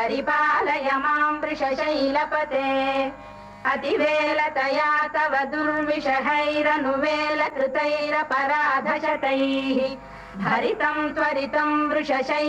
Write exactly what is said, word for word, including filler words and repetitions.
परिपालय मां वृषशैलपते अतिवेलतया तव दुर्विषहैरनुवेलकृतैरपराधशतैः भरितं त्वरितं वृषशैल